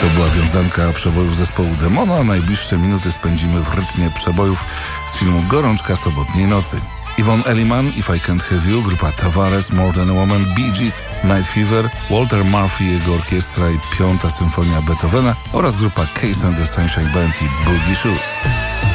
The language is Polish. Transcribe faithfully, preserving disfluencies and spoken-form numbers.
To była wiązanka przebojów zespołu Demono, a najbliższe minuty spędzimy w rytmie przebojów z filmu Gorączka sobotniej nocy. Yvonne Elliman, If I Can't Have You, grupa Tavares, More Than a Woman, Bee Gees, Night Fever, Walter Murphy, jego orkiestra i Piąta Symfonia Beethovena oraz grupa Case and the Sunshine Band i Boogie Shoes.